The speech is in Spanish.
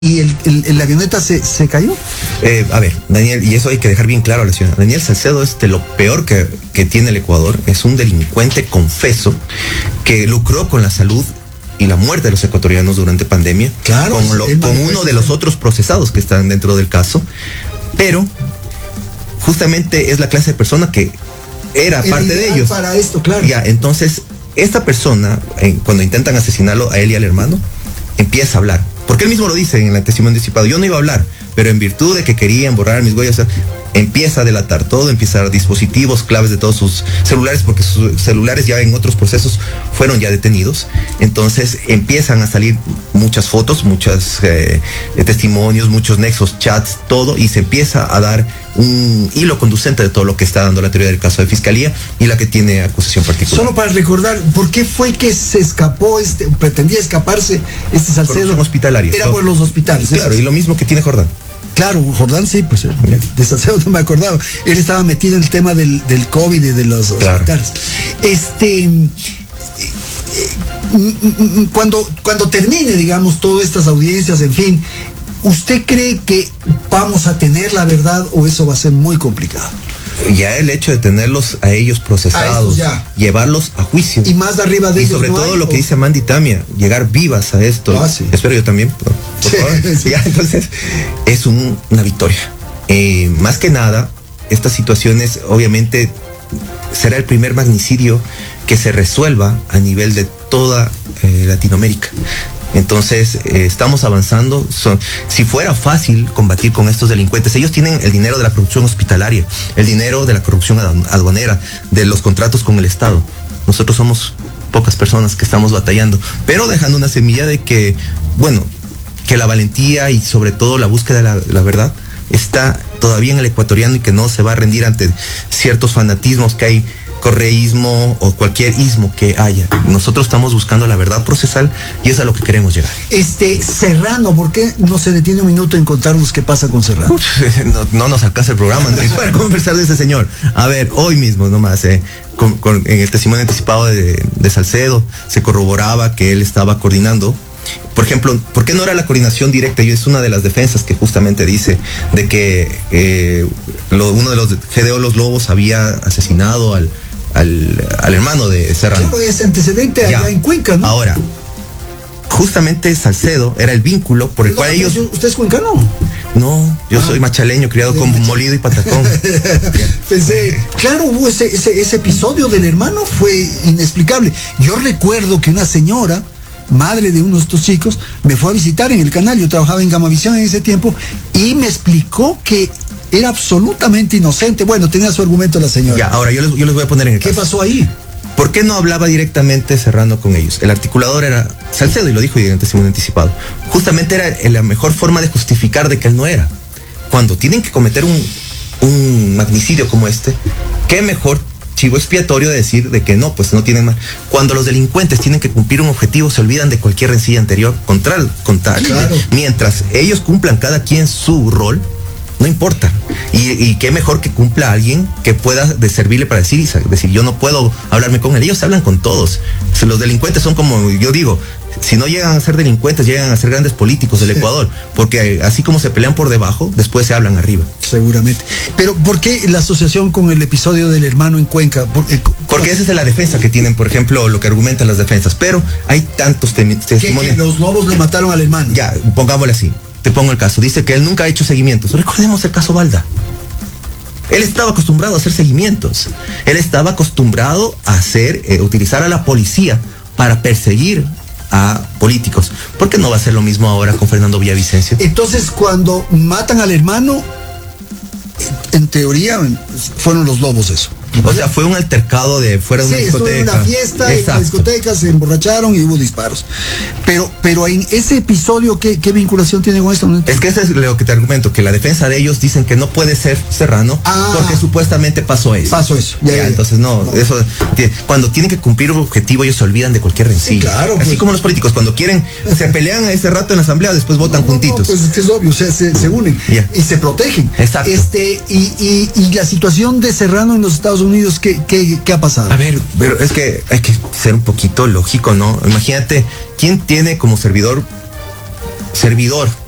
la avioneta se cayó. A ver, Daniel, y eso hay que dejar bien claro a la ciudad. Daniel Salcedo es de lo peor que tiene el Ecuador. Es un delincuente confeso que lucró con la salud y la muerte de los ecuatorianos durante pandemia. Claro. Con uno de los otros procesados que están dentro del caso. Pero justamente es la clase de persona que era parte de ellos. Para esto, claro. Ya, entonces, esta persona, cuando intentan asesinarlo a él y al hermano, empieza a hablar. Porque él mismo lo dice en el testimonio anticipado, yo no iba a hablar, pero en virtud de que querían borrar mis huellas, empieza a delatar todo, empieza a dar dispositivos, claves de todos sus celulares, porque sus celulares ya en otros procesos fueron ya detenidos. Entonces empiezan a salir muchas fotos, muchos testimonios, muchos nexos, chats, todo, y se empieza a dar un hilo conducente de todo lo que está dando la teoría del caso de fiscalía y la que tiene acusación particular. Solo para recordar, ¿por qué fue que se escapó pretendía escaparse este Salcedo? Hospitalario. Era por los hospitales. Claro, y lo mismo que tiene Jordán. Claro, Jordán sí, pues de Salcedo no me acordaba. Él estaba metido en el tema del COVID y de los hospitales. Cuando termine, digamos, todas estas audiencias, en fin, ¿usted cree que vamos a tener la verdad o eso va a ser muy complicado? Ya el hecho de tenerlos a ellos procesados, llevarlos a juicio. Y más de arriba de ellos. Y sobre todo lo que dice Mandy Tamia, llegar vivas a esto. Sí. Espero yo también, por favor. Sí. Ya, entonces, es una victoria. Más que nada, estas situaciones, obviamente, será el primer magnicidio que se resuelva a nivel de toda Latinoamérica. Entonces, estamos avanzando. Si fuera fácil combatir con estos delincuentes, ellos tienen el dinero de la corrupción hospitalaria, el dinero de la corrupción aduanera, de los contratos con el Estado. Nosotros somos pocas personas que estamos batallando, pero dejando una semilla de que, bueno, que la valentía y sobre todo la búsqueda de la verdad está todavía en el ecuatoriano y que no se va a rendir ante ciertos fanatismos que hay, correísmo o cualquier ismo que haya. Nosotros estamos buscando la verdad procesal y es a lo que queremos llegar. Serrano, ¿por qué no se detiene un minuto en contarnos qué pasa con Serrano? No nos alcanza el programa, Andrés, para conversar de ese señor. A ver, hoy mismo nomás, en el testimonio anticipado de Salcedo, se corroboraba que él estaba coordinando. Por ejemplo, ¿por qué no era la coordinación directa? Y es una de las defensas que justamente dice de que uno de los Gedeo Los Lobos había asesinado al hermano de Serrano. Claro, ese antecedente allá en Cuenca, ¿no? Ahora, justamente Salcedo era el vínculo por el cual ellos... ¿Usted es cuencano? No, yo soy machaleño, criado con molido y patacón. Pensé, claro, hubo ese episodio del hermano, fue inexplicable. Yo recuerdo que una señora, madre de uno de estos chicos, me fue a visitar en el canal. Yo trabajaba en Gamavisión en ese tiempo y me explicó que era absolutamente inocente. Bueno, tenía su argumento la señora. Ya, ahora yo les voy a poner en el caso. ¿Qué pasó ahí? ¿Por qué no hablaba directamente Serrano con ellos? El articulador era Salcedo y lo dijo en el testimonio anticipado. Justamente era la mejor forma de justificar de que él no era. Cuando tienen que cometer un magnicidio como este, ¿qué mejor chivo expiatorio de decir de que no, pues no tienen mal? Cuando los delincuentes tienen que cumplir un objetivo, se olvidan de cualquier rencilla anterior contra claro. Mientras ellos cumplan cada quien su rol, no importa. Y qué mejor que cumpla alguien que pueda servirle para decir yo no puedo hablarme con él. Ellos hablan con todos. Los delincuentes son como yo digo, si no llegan a ser delincuentes, llegan a ser grandes políticos del Ecuador, porque así como se pelean por debajo, después se hablan arriba. Seguramente. Pero ¿por qué la asociación con el episodio del hermano en Cuenca? Porque esa es la defensa que tienen, por ejemplo, lo que argumentan las defensas. Pero hay tantos testimonios. Que los lobos le mataron al hermano. Ya, pongámosle así. Te pongo el caso. Dice que él nunca ha hecho seguimientos. Recordemos el caso Balda. Él estaba acostumbrado a hacer seguimientos. Él estaba acostumbrado a utilizar a la policía para perseguir a políticos. ¿Por qué no va a ser lo mismo ahora con Fernando Villavicencio? Entonces, cuando matan al hermano, en teoría fueron los lobos eso. O sea, fue un altercado de fuera de una discoteca. En una fiesta, en la discoteca, se emborracharon y hubo disparos. Pero en ese episodio, ¿qué vinculación tiene con esto? Es que eso es lo que te argumento, que la defensa de ellos dicen que no puede ser Serrano porque supuestamente pasó eso. Ya. Entonces eso, cuando tienen que cumplir un objetivo, ellos se olvidan de cualquier rencilla. Sí, claro. Así como los políticos, cuando se pelean a ese rato en la asamblea, después votan juntitos. Pues es obvio, o sea, se unen y se protegen. Exacto. Y la situación de Serrano en los Estados Unidos, ¿qué ha pasado? A ver, pero es que hay que ser un poquito lógico, ¿no? Imagínate, ¿quién tiene como servidor